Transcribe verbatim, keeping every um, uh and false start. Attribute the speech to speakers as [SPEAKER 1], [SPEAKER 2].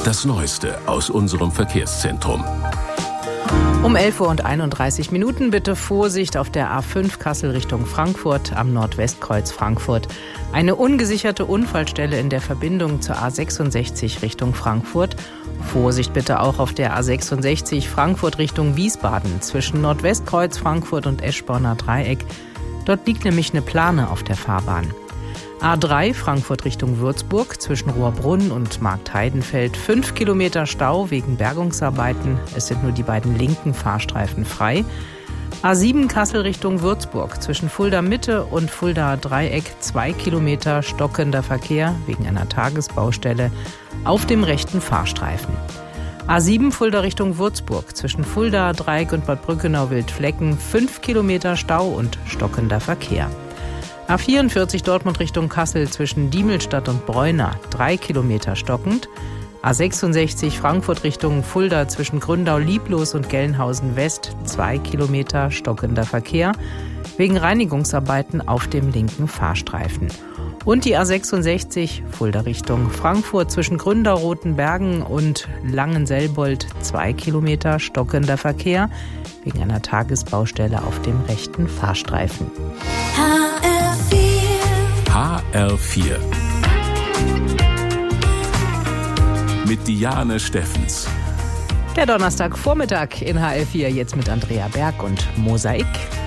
[SPEAKER 1] Das Neueste aus unserem Verkehrszentrum.
[SPEAKER 2] Um elf Uhr und einunddreißig Minuten bitte Vorsicht auf der A fünf Kassel Richtung Frankfurt am Nordwestkreuz Frankfurt. Eine ungesicherte Unfallstelle in der Verbindung zur A sechsundsechzig Richtung Frankfurt. Vorsicht bitte auch auf der A sechsundsechzig Frankfurt Richtung Wiesbaden zwischen Nordwestkreuz Frankfurt und Eschborner Dreieck. Dort liegt nämlich eine Plane auf der Fahrbahn. A drei Frankfurt Richtung Würzburg zwischen Rohrbrunn und Marktheidenfeld. Fünf Kilometer Stau wegen Bergungsarbeiten. Es sind nur die beiden linken Fahrstreifen frei. A sieben Kassel Richtung Würzburg zwischen Fulda Mitte und Fulda Dreieck. Zwei Kilometer stockender Verkehr wegen einer Tagesbaustelle auf dem rechten Fahrstreifen. A sieben Fulda Richtung Würzburg zwischen Fulda Dreieck und Bad Brückenau-Wildflecken. Fünf Kilometer Stau und stockender Verkehr. A vierundvierzig Dortmund Richtung Kassel zwischen Diemelstadt und Bräuna, drei Kilometer stockend. A sechsundsechzig Frankfurt Richtung Fulda zwischen Gründau-Lieblos und Gelnhausen West, zwei Kilometer stockender Verkehr, wegen Reinigungsarbeiten auf dem linken Fahrstreifen. Und die A sechsundsechzig Fulda Richtung Frankfurt zwischen Gründau-Rotenbergen und Langenselbold, zwei Kilometer stockender Verkehr, wegen einer Tagesbaustelle auf dem rechten Fahrstreifen.
[SPEAKER 1] H R vier mit Diane Steffens.
[SPEAKER 2] Der Donnerstagvormittag in H R vier, jetzt mit Andrea Berg und Mosaik.